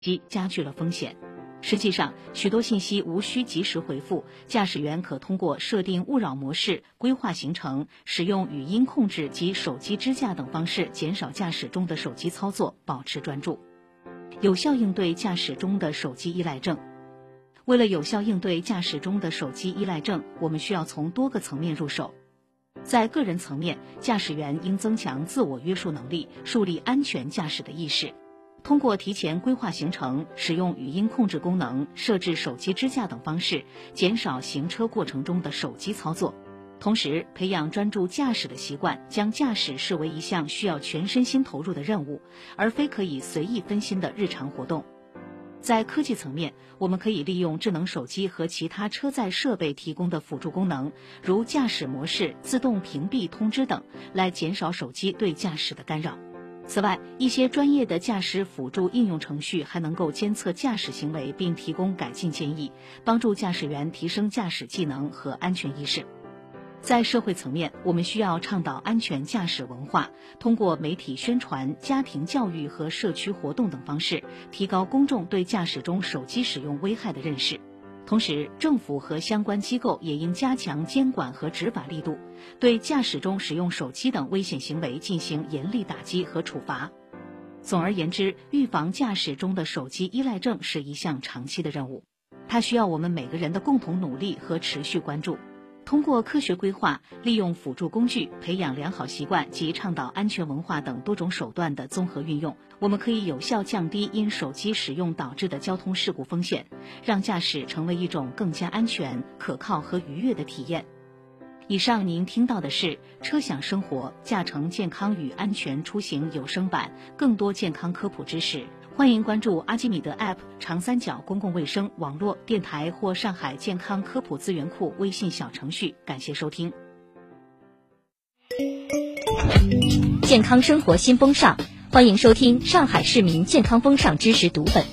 机加剧了风险。实际上，许多信息无需及时回复，驾驶员可通过设定勿扰模式、规划行程、使用语音控制及手机支架等方式减少驾驶中的手机操作，保持专注。有效应对驾驶中的手机依赖症。为了有效应对驾驶中的手机依赖症，我们需要从多个层面入手。在个人层面，驾驶员应增强自我约束能力，树立安全驾驶的意识。通过提前规划行程、使用语音控制功能、设置手机支架等方式，减少行车过程中的手机操作。同时，培养专注驾驶的习惯，将驾驶视为一项需要全身心投入的任务，而非可以随意分心的日常活动。在科技层面，我们可以利用智能手机和其他车载设备提供的辅助功能，如驾驶模式、自动屏蔽通知等，来减少手机对驾驶的干扰。此外，一些专业的驾驶辅助应用程序还能够监测驾驶行为并提供改进建议，帮助驾驶员提升驾驶技能和安全意识。在社会层面，我们需要倡导安全驾驶文化，通过媒体宣传、家庭教育和社区活动等方式，提高公众对驾驶中手机使用危害的认识。同时，政府和相关机构也应加强监管和执法力度，对驾驶中使用手机等危险行为进行严厉打击和处罚。总而言之，预防驾驶中的手机依赖症是一项长期的任务，它需要我们每个人的共同努力和持续关注。通过科学规划、利用辅助工具、培养良好习惯及倡导安全文化等多种手段的综合运用，我们可以有效降低因手机使用导致的交通事故风险，让驾驶成为一种更加安全、可靠和愉悦的体验。以上您听到的是车享生活驾乘健康与安全出行有声版，更多健康科普知识，欢迎关注阿基米德 App、长三角公共卫生网络电台或上海健康科普资源库微信小程序。感谢收听。 健康生活新风尚，欢迎收听上海市民健康风尚知识读本。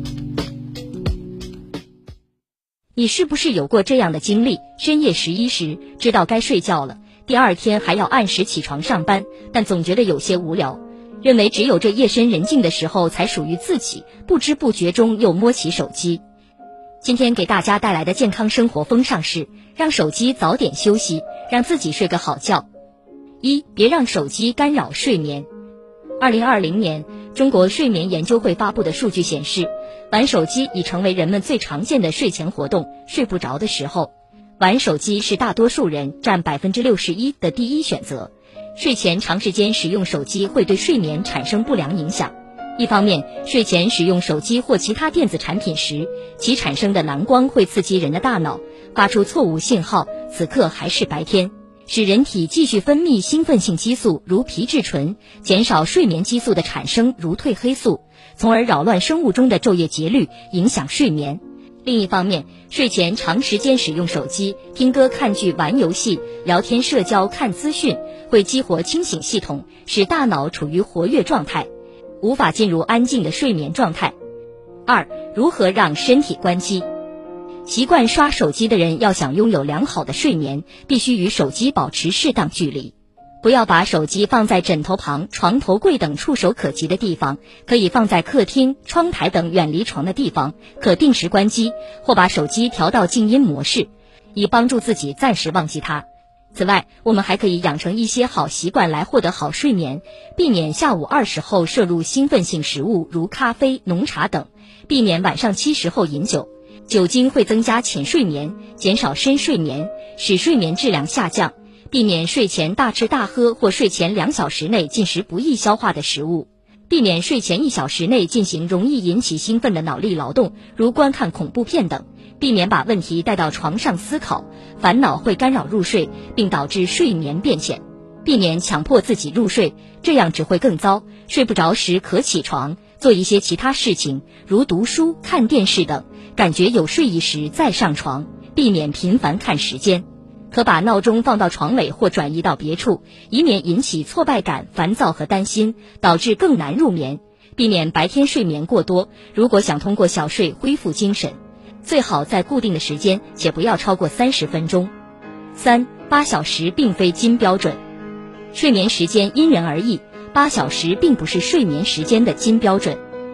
你是不是有过这样的经历？深夜11时，知道该睡觉了，第二天还要按时起床上班，但总觉得有些无聊，认为只有这夜深人静的时候才属于自己，不知不觉中又摸起手机。今天给大家带来的健康生活风尚是，让手机早点休息，让自己睡个好觉。1. 别让手机干扰睡眠。2020年，中国睡眠研究会发布的数据显示，玩手机已成为人们最常见的睡前活动。睡不着的时候，玩手机是大多数人占61%的第一选择。睡前长时间使用手机会对睡眠产生不良影响。一方面，睡前使用手机或其他电子产品时，其产生的蓝光会刺激人的大脑，发出错误信号，此刻还是白天，使人体继续分泌兴奋性激素如皮质醇，减少睡眠激素的产生如褪黑素，从而扰乱生物钟的昼夜节律，影响睡眠。另一方面，睡前长时间使用手机、听歌、看剧、玩游戏、聊天、社交、看资讯，会激活清醒系统，使大脑处于活跃状态，无法进入安静的睡眠状态。2. 如何让身体关机？习惯刷手机的人要想拥有良好的睡眠，必须与手机保持适当距离。不要把手机放在枕头旁、床头柜等触手可及的地方，可以放在客厅、窗台等远离床的地方，可定时关机，或把手机调到静音模式，以帮助自己暂时忘记它。此外，我们还可以养成一些好习惯来获得好睡眠，避免下午2时后摄入兴奋性食物，如咖啡、浓茶等，避免晚上7时后饮酒。酒精会增加浅睡眠，减少深睡眠，使睡眠质量下降。避免睡前大吃大喝或睡前2小时内进食不易消化的食物，避免睡前1小时内进行容易引起兴奋的脑力劳动，如观看恐怖片等，避免把问题带到床上思考，烦恼会干扰入睡，并导致睡眠变浅。避免强迫自己入睡，这样只会更糟。睡不着时可起床，做一些其他事情，如读书、看电视等，感觉有睡意时再上床，避免频繁看时间。可把闹钟放到床尾或转移到别处，以免引起挫败感、烦躁和担心，导致更难入眠。避免白天睡眠过多，如果想通过小睡恢复精神，最好在固定的时间，且不要超过30分钟。3. 8小时并非金标准。睡眠时间因人而异，8小时并不是睡眠时间的金标准。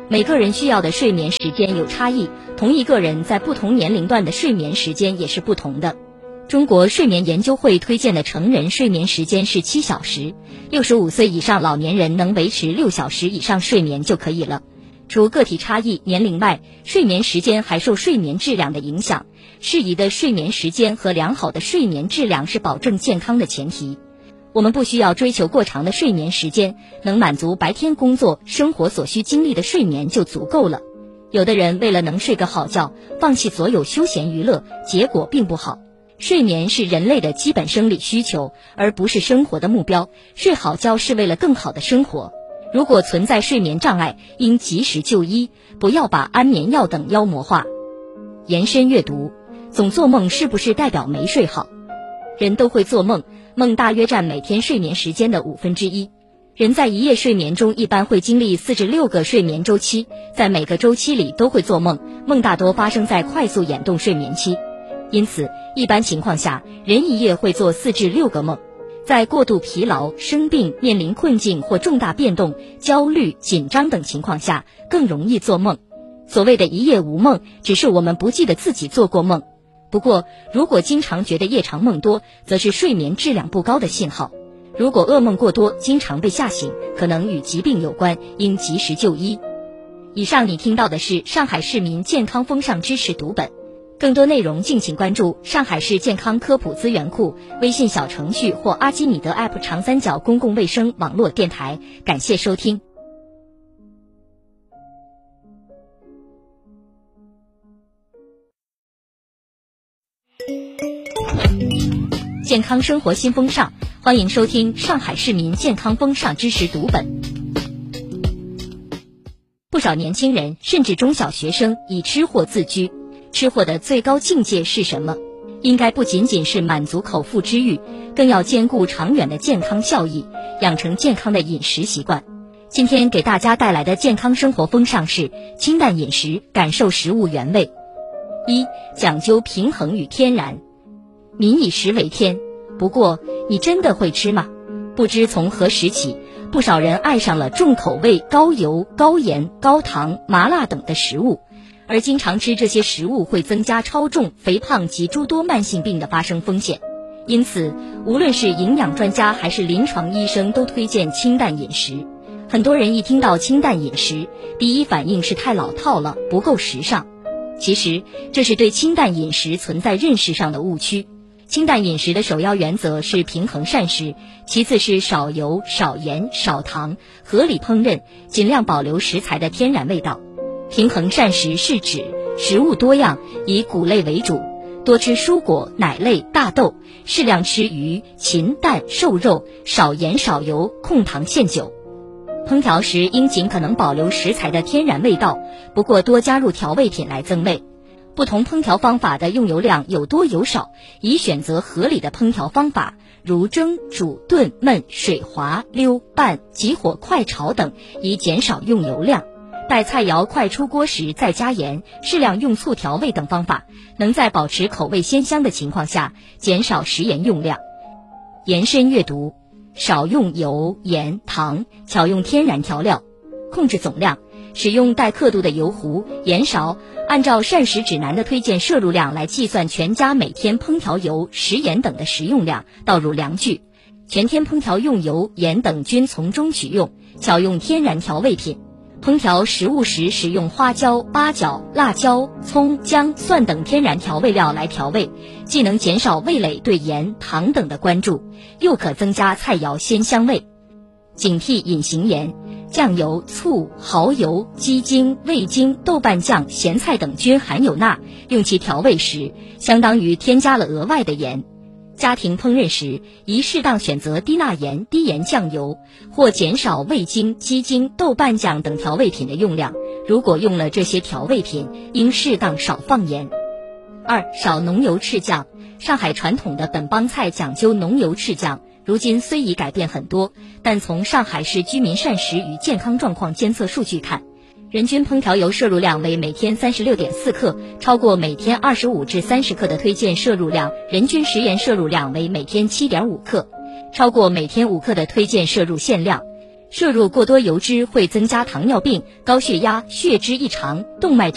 每个人需要的睡眠时间有差异，同一个人在不同年龄段的睡眠时间也是不同的。中国睡眠研究会推荐的成人睡眠时间是7小时，65岁以上老年人能维持6小时以上睡眠就可以了。除个体差异、年龄外，睡眠时间还受睡眠质量的影响。适宜的睡眠时间和良好的睡眠质量是保证健康的前提。我们不需要追求过长的睡眠时间，能满足白天工作、生活所需精力的睡眠就足够了。有的人为了能睡个好觉，放弃所有休闲娱乐，结果并不好。睡眠是人类的基本生理需求，而不是生活的目标。睡好觉是为了更好的生活。如果存在睡眠障碍，应及时就医，不要把安眠药等妖魔化。延伸阅读，总做梦是不是代表没睡好？人都会做梦，梦大约占每天睡眠时间的1/5。人在一夜睡眠中一般会经历4至6个睡眠周期，在每个周期里都会做梦，梦大多发生在快速眼动睡眠期。因此，一般情况下，人一夜会做4至6个梦。在过度疲劳、生病、面临困境或重大变动、焦虑、紧张等情况下，更容易做梦。所谓的一夜无梦，只是我们不记得自己做过梦。不过，如果经常觉得夜长梦多，则是睡眠质量不高的信号。如果噩梦过多，经常被吓醒，可能与疾病有关，应及时就医。以上你听到的是上海市民健康风尚知识读本。更多内容敬请关注上海市健康科普资源库微信小程序或阿基米德 App 长三角公共卫生网络电台。感谢收听。健康生活新风尚，欢迎收听上海市民健康风尚知识读本。不少年轻人甚至中小学生以吃货自居。吃货的最高境界是什么？应该不仅仅是满足口腹之欲，更要兼顾长远的健康效益，养成健康的饮食习惯。今天给大家带来的健康生活风尚是清淡饮食，感受食物原味。1. 讲究平衡与天然。民以食为天，不过你真的会吃吗？不知从何时起，不少人爱上了重口味、高油、高盐、高糖、麻辣等的食物，而经常吃这些食物会增加超重、肥胖及诸多慢性病的发生风险。因此，无论是营养专家还是临床医生都推荐清淡饮食。很多人一听到清淡饮食，第一反应是太老套了，不够时尚。其实，这是对清淡饮食存在认识上的误区。清淡饮食的首要原则是平衡膳食，其次是少油、少盐、少糖，合理烹饪，尽量保留食材的天然味道。平衡膳食是指食物多样，以谷类为主，多吃蔬果、奶类、大豆，适量吃鱼、禽、蛋、瘦肉，少盐少油，控糖限酒。烹调时应尽可能保留食材的天然味道，不过多加入调味品来增味。不同烹调方法的用油量有多有少，宜选择合理的烹调方法，如蒸、煮、炖、焖、水滑、溜、拌、急火快炒等，以减少用油量。待菜肴快出锅时再加盐，适量用醋调味等方法，能在保持口味鲜香的情况下减少食盐用量。延伸阅读，少用油、盐、糖，巧用天然调料，控制总量，使用带刻度的油壶、盐勺，按照膳食指南的推荐摄入量来计算全家每天烹调油、食盐等的食用量，倒入量具。全天烹调用油、盐等均从中取用，巧用天然调味品。烹调食物时使用花椒、八角、辣椒、葱、姜、蒜等天然调味料来调味，既能减少味蕾对盐、糖等的关注，又可增加菜肴鲜香味。警惕隐形盐，酱油、醋、蚝油、鸡精、味精、豆瓣酱、咸菜等均含有钠，用其调味时，相当于添加了额外的盐。家庭烹饪时，宜适当选择低钠盐、低盐酱油，或减少味精、鸡精、豆瓣酱等调味品的用量。如果用了这些调味品，应适当少放盐。2. 少浓油赤酱。上海传统的本帮菜讲究浓油赤酱，如今虽已改变很多，但从上海市居民膳食与健康状况监测数据看，人均烹调油摄入量为每天36.4克，超过每天25至30克的推荐摄入量；人均食盐摄入量为每天7.5克，超过每天5克的推荐摄入限量； 摄入过多油脂会增加糖尿病、高血压、血脂异常、动脉